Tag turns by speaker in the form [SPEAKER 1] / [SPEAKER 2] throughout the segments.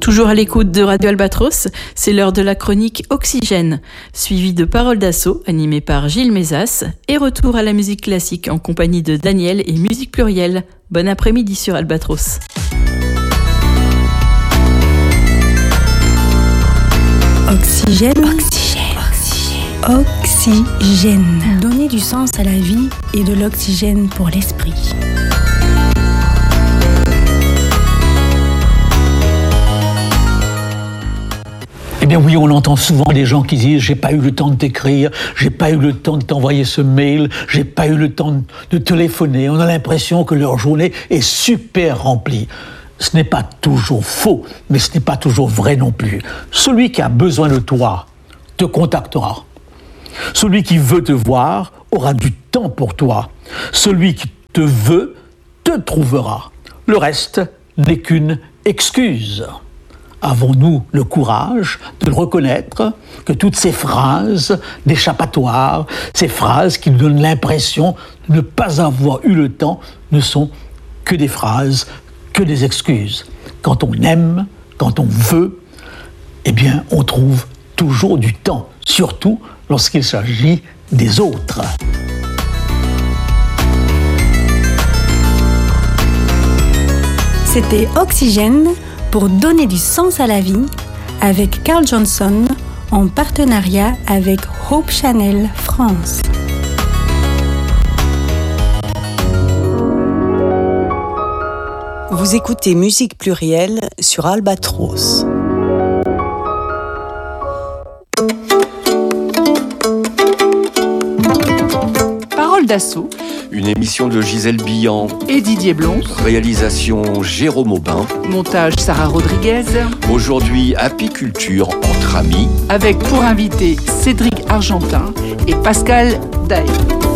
[SPEAKER 1] Toujours à l'écoute de Radio Albatros, c'est l'heure de la chronique Oxygène, suivie de Paroles d'assaut, animée par Gilles Mézas, et retour à la musique classique en compagnie de Daniel et Musique Plurielle. Bon après-midi sur Albatros.
[SPEAKER 2] Oxygène. Oxygène. Oxygène. Oxygène. Donner du sens à la vie et de l'oxygène pour l'esprit.
[SPEAKER 3] Eh bien oui, on entend souvent des gens qui disent « j'ai pas eu le temps de t'écrire, j'ai pas eu le temps de t'envoyer ce mail, j'ai pas eu le temps de téléphoner ». On a l'impression que leur journée est super remplie. Ce n'est pas toujours faux, mais ce n'est pas toujours vrai non plus. Celui qui a besoin de toi te contactera. Celui qui veut te voir aura du temps pour toi. Celui qui te veut te trouvera. Le reste n'est qu'une excuse. Avons-nous le courage de le reconnaître, que toutes ces phrases d'échappatoire, ces phrases qui nous donnent l'impression de ne pas avoir eu le temps, ne sont que des phrases, que des excuses. Quand on aime, quand on veut, eh bien, on trouve toujours du temps, surtout lorsqu'il s'agit des autres.
[SPEAKER 2] C'était Oxygène pour donner du sens à la vie avec Carl Johnson en partenariat avec Hope Channel France.
[SPEAKER 4] Vous écoutez Musique Plurielle sur Albatros.
[SPEAKER 5] Paroles d'assaut.
[SPEAKER 6] Une émission de Gisèle Billan
[SPEAKER 5] Et Didier Blonc.
[SPEAKER 6] Réalisation Jérôme Aubin.
[SPEAKER 5] Montage Sarah Rodriguez.
[SPEAKER 6] Aujourd'hui, apiculture entre amis.
[SPEAKER 5] Avec pour invité Cédric Argentin et Pascal Daé.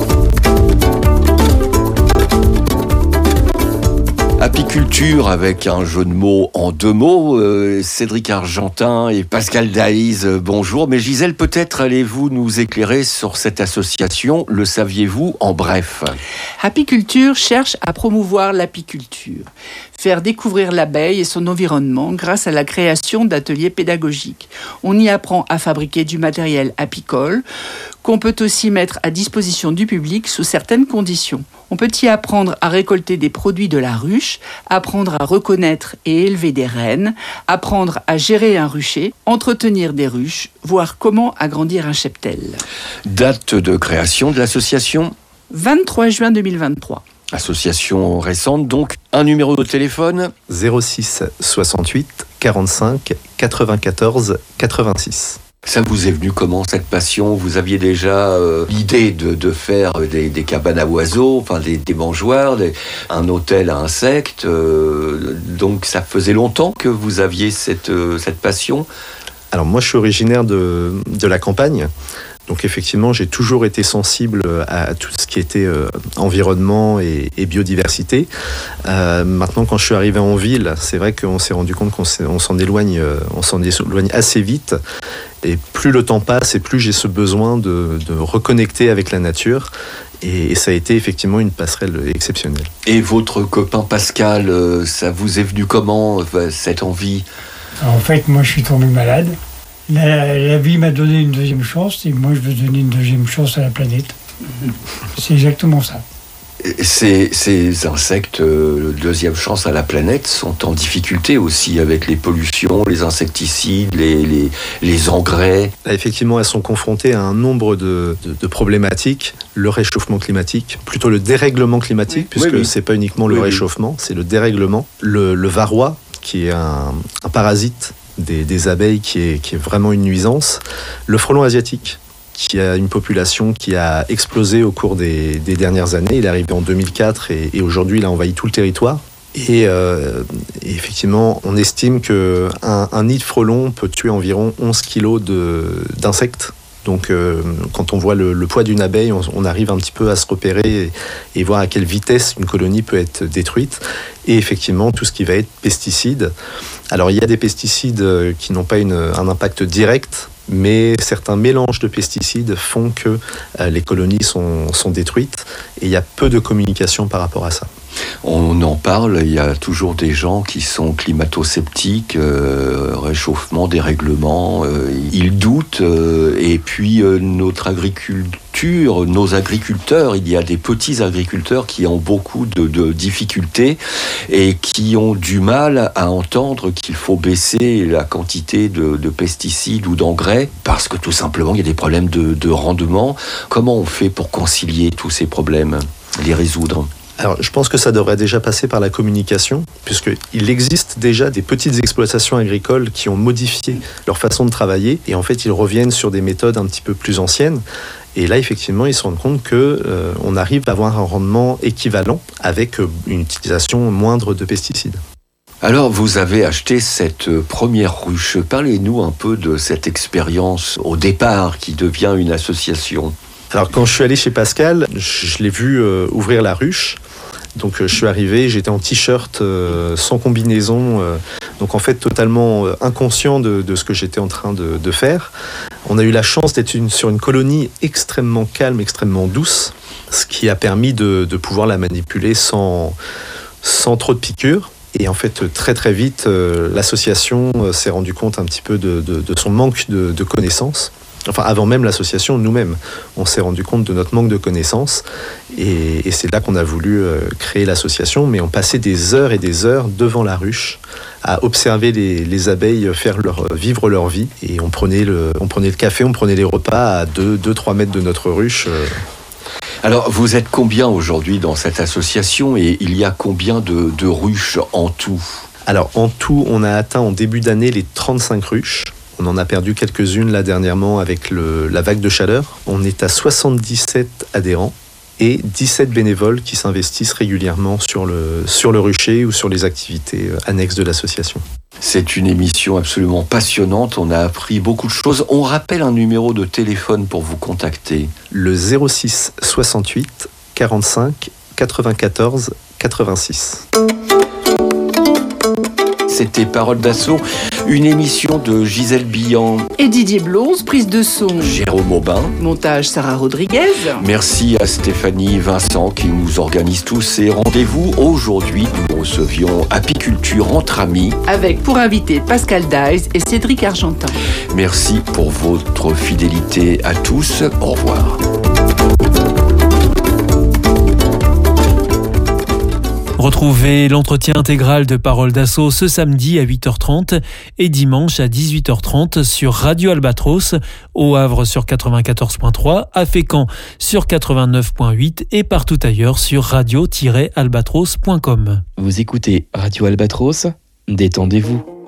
[SPEAKER 6] Apiculture avec un jeu de mots en deux mots. Cédric Argentin et Pascal Daïs, bonjour. Mais Gisèle, peut-être allez-vous nous éclairer sur cette association, le saviez-vous en bref?
[SPEAKER 5] Apiculture cherche à promouvoir l'apiculture, faire découvrir l'abeille et son environnement grâce à la création d'ateliers pédagogiques. On y apprend à fabriquer du matériel apicole qu'on peut aussi mettre à disposition du public sous certaines conditions. On peut y apprendre à récolter des produits de la ruche, apprendre à reconnaître et élever des reines, apprendre à gérer un rucher, entretenir des ruches, voir comment agrandir un cheptel.
[SPEAKER 6] Date de création de l'association ?
[SPEAKER 5] 23 juin 2023.
[SPEAKER 6] Association récente, donc un numéro de téléphone ?
[SPEAKER 7] 06 68 45 94 86.
[SPEAKER 6] Ça vous est venu comment, cette passion ? Vous aviez déjà l'idée de faire des cabanes à oiseaux, enfin des mangeoires, un hôtel à insectes. Donc ça faisait longtemps que vous aviez cette passion ?
[SPEAKER 7] Alors moi je suis originaire de la campagne. Donc effectivement, j'ai toujours été sensible à tout ce qui était environnement et biodiversité. Maintenant, quand je suis arrivé en ville, c'est vrai qu'on s'est rendu compte qu'on s'en éloigne assez vite. Et plus le temps passe, et plus j'ai ce besoin de reconnecter avec la nature. Et ça a été effectivement une passerelle exceptionnelle.
[SPEAKER 6] Et votre copain Pascal, ça vous est venu comment, cette envie ?
[SPEAKER 8] En fait, moi, je suis tombé malade. La vie m'a donné une deuxième chance et moi je veux donner une deuxième chance à la planète. C'est exactement ça.
[SPEAKER 6] Ces insectes, deuxième chance à la planète, sont en difficulté aussi avec les pollutions, les insecticides, les engrais.
[SPEAKER 7] Là, effectivement, elles sont confrontées à un nombre de problématiques. Le réchauffement climatique, plutôt le dérèglement climatique, puisque c'est pas uniquement le réchauffement, c'est le dérèglement. Le varroa, qui est un parasite des abeilles qui est vraiment une nuisance. Le frelon asiatique, qui a une population qui a explosé au cours des dernières années. Il est arrivé en 2004 et aujourd'hui il a envahi tout le territoire. Et effectivement, on estime qu'un nid de frelon peut tuer environ 11 kilos d'insectes. Donc quand on voit le poids d'une abeille, on arrive un petit peu à se repérer et voir à quelle vitesse une colonie peut être détruite. Et effectivement, tout ce qui va être pesticides. Alors il y a des pesticides qui n'ont pas un impact direct, mais certains mélanges de pesticides font que les colonies sont détruites. Et il y a peu de communication par rapport à ça.
[SPEAKER 6] On en parle, il y a toujours des gens qui sont climato-sceptiques, réchauffement, dérèglement, ils doutent, et puis nos agriculteurs, il y a des petits agriculteurs qui ont beaucoup de difficultés et qui ont du mal à entendre qu'il faut baisser la quantité de pesticides ou d'engrais parce que tout simplement il y a des problèmes de rendement. Comment on fait pour concilier tous ces problèmes, les résoudre ?
[SPEAKER 7] Alors, je pense que ça devrait déjà passer par la communication, puisqu'il existe déjà des petites exploitations agricoles qui ont modifié leur façon de travailler, et en fait, ils reviennent sur des méthodes un petit peu plus anciennes. Et là, effectivement, ils se rendent compte qu'on arrive à avoir un rendement équivalent avec une utilisation moindre de pesticides.
[SPEAKER 6] Alors, vous avez acheté cette première ruche. Parlez-nous un peu de cette expérience au départ qui devient une association.
[SPEAKER 7] Alors, quand je suis allé chez Pascal, je l'ai vu ouvrir la ruche. Donc je suis arrivé, j'étais en t-shirt, sans combinaison, donc en fait totalement inconscient de ce que j'étais en train de faire. On a eu la chance d'être sur une colonie extrêmement calme, extrêmement douce, ce qui a permis de pouvoir la manipuler sans trop de piqûres. Et en fait, très très vite, l'association s'est rendu compte un petit peu de son manque de connaissances. Enfin, avant même l'association, nous-mêmes, on s'est rendu compte de notre manque de connaissances et c'est là qu'on a voulu créer l'association, mais on passait des heures et des heures devant la ruche à observer les abeilles vivre leur vie et on prenait le café, on prenait les repas à 2-3 mètres de notre ruche.
[SPEAKER 6] Alors, vous êtes combien aujourd'hui dans cette association et il y a combien de ruches en tout ?
[SPEAKER 7] Alors, en tout, on a atteint en début d'année les 35 ruches. On en a perdu quelques-unes là dernièrement avec la vague de chaleur. On est à 77 adhérents et 17 bénévoles qui s'investissent régulièrement sur le rucher ou sur les activités annexes de l'association.
[SPEAKER 6] C'est une émission absolument passionnante, on a appris beaucoup de choses. On rappelle un numéro de téléphone pour vous contacter.
[SPEAKER 7] Le 06 68 45 94 86.
[SPEAKER 6] C'était Paroles d'Assaut, une émission de Gisèle Billan
[SPEAKER 5] et Didier Blonze, prise de son
[SPEAKER 6] Jérôme Aubin,
[SPEAKER 5] montage Sarah Rodriguez.
[SPEAKER 6] Merci à Stéphanie Vincent qui nous organise tous ces rendez-vous. Aujourd'hui, nous recevions Apiculture entre amis
[SPEAKER 5] avec pour invité Pascal Days et Cédric Argentin.
[SPEAKER 6] Merci pour votre fidélité à tous. Au revoir.
[SPEAKER 9] Retrouvez l'entretien intégral de Paroles d'Assaut ce samedi à 8h30 et dimanche à 18h30 sur Radio Albatros, au Havre sur 94.3, à Fécamp sur 89.8 et partout ailleurs sur radio-albatros.com.
[SPEAKER 10] Vous écoutez Radio Albatros, détendez-vous.